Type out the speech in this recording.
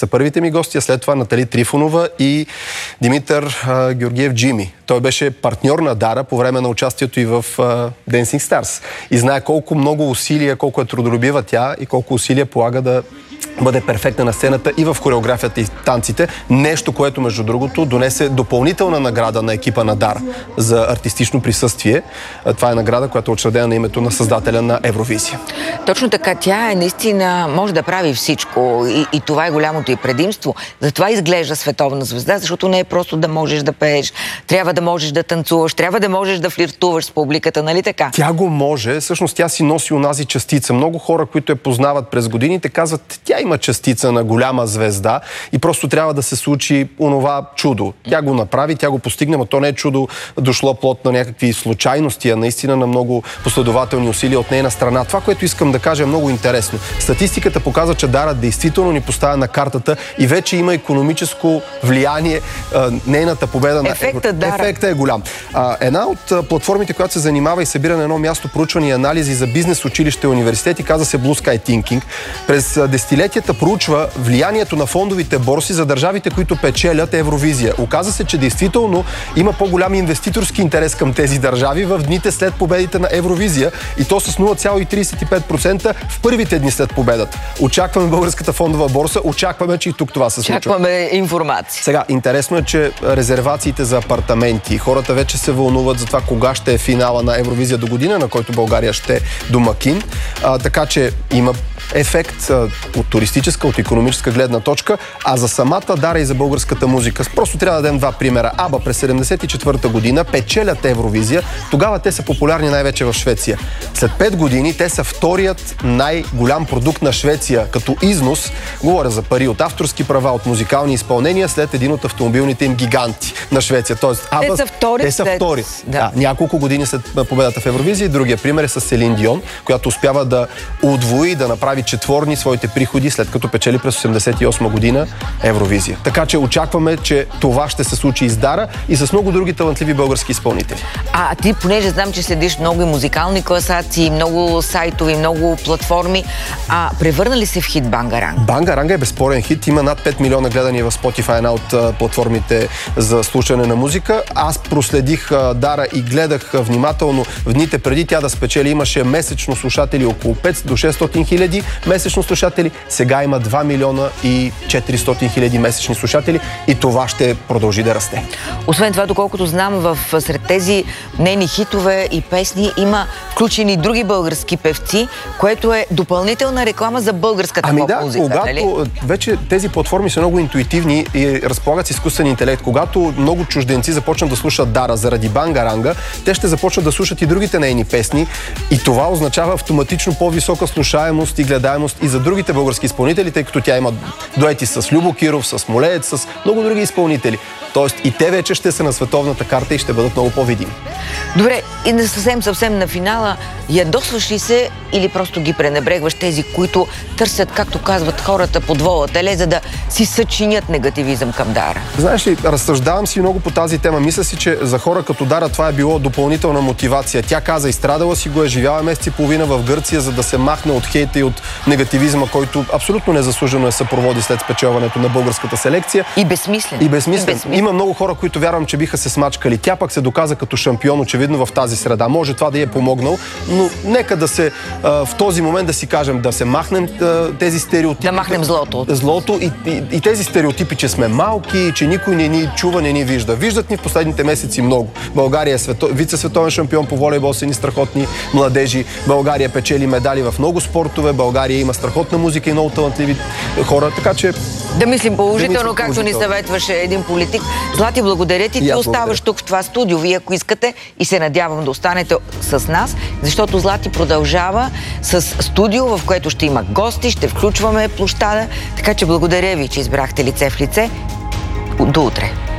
са първите ми гости, а след това Натали Трифонова и Димитър Георгиев Джими. Той беше партньор на Дара по време на участието и в Dancing Stars. И знае колко много усилия, колко е трудолюбива тя и колко усилия полага да бъде перфектна на сцената и в хореографията и танците. Нещо, което, между другото, донесе допълнителна награда на екипа на Дара за артистично присъствие. Това е награда, която е учредена на името на създателя на Евровизия. Точно така. Тя наистина може да прави всичко и това е голямото й предимство. Затова изглежда световна звезда, защото не е просто да можеш да пееш, трябва да можеш да танцуваш, трябва да можеш да флиртуваш с публиката, нали така? Тя го може. Всъщност тя си носи онази частица. Много хора, които я познават през годините, казват, тя има частица на голяма звезда и просто трябва да се случи онова чудо. Тя го направи, тя го постигне, но то не е чудо дошло плод на някакви случайности, а наистина на много последователни усилия от нейна страна. Това, което искам да кажа, е много интересно. Статистиката показва, че Дара действително ни поставя на картата и вече има икономическо влияние. Нейната победа на Ефектът е голям. Една от платформите, която се занимава и събира на едно място проучване и анализи за бизнес, училище и университети, каза се Blue Sky Thinking. През десетилетията проучва влиянието на фондовите борси за държавите, които печелят Евровизия. Оказа се, че действително има по-голям инвеститорски интерес към тези държави в дните след победите на Евровизия и то с 0,35% в първите дни след победата. Очакваме българската фондова борса, очакваме, че и тук това се случва. Очакваме информация. Сега, интересно е, че резервациите за апартаменти, хората вече се вълнуват за това кога ще е финала на Евровизия до година, на който България ще е домакин. Така че има ефект от туристическа, от икономическа гледна точка, а за самата Дара и за българската музика. Просто трябва да дадем два примера. Аба през 1974 година печелят Евровизия. Тогава те са популярни най-вече в Швеция. След 5 години те са вторият най-голям продукт на Швеция като износ. Говоря за пари от авторски права, от музикални изпълнения след един от автомобилните им гиганти на Швеция. Тоест, те са втори. Да. Няколко години след победата в Евровизия. Другия пример е с Селин Дион, която успява да удвои, да направи четворни своите приходи, след като печели през 1988 година Евровизия. Така че очакваме, че това ще се случи и с Дара и с много други талантливи български изпълнители. А ти, понеже знам, че следиш много и музикални класации, много сайтови, много платформи, превърна ли се в хит Бангаранга? Бангаранга е безспорен хит. Има над 5 милиона гледания в Spotify, една от платформите за слушане на музика. Аз проследих Дара и гледах внимателно в дните преди тя да спечели. Имаше месечно слушатели около 5 до 600 хиляди месечно слушатели. Сега има 2 милиона и 400 хиляди месечни слушатели и това ще продължи да расте. Освен това, доколкото знам, сред тези нейни хитове и песни има включени други български певци, което е допълнителна реклама за българската поп-музика. Когато вече тези платформи са много интуитивни и разполагат с изкуствен интелект, когато много чужденци започнат да слушат Дара заради Бангаранга, те ще започнат да слушат и другите нейни песни и това означава автоматично по-висока слушаемост и гледаемост и за другите български изпълнители, тъй като тя има дуети с Любо Киров, с Молеец, с много други изпълнители. Тоест и те вече ще са на световната карта и ще бъдат много по-видими. Добре, и съвсем на финала, ядосваш ли се или просто ги пренебрегваш тези, които търсят, както казват хората, подвола за да си съчинят негативизъм към Дара? Знаеш ли, разсъждавам си много по тази тема. Мисля си, че за хора като Дара това е било допълнителна мотивация. Тя каза, изстрадала си го, живяла месец и половина в Гърция, за да се махне от хейта и от негативизма, който абсолютно незаслужено е съпроводи след спечелването на българската селекция. И безсмислен. Има много хора, които вярвам, че биха се смачкали. Тя пък се доказа като шампион, очевидно в тази среда. Може това да й е помогнал, но нека да се в този момент да си кажем, да се махнем тези стереотипи. Да махнем злото и тези стереотипи, че сме малки, че никой не ни чува, не ни вижда. Виждат ни в последните месеци много. България е вице-световен шампион по волейбол, са ни страхотни младежи. България печели медали в много спортове. България има страхотна музика и много талантливи хора, така че да мислим положително, както ни съветваше един политик. Злати, благодаря ти. Ти оставаш тук в това студио, вие ако искате, и се надявам да останете с нас, защото Злати продължава с студио, в което ще има гости, ще включваме площада, така че благодаря ви, че избрахте лице в лице. До утре!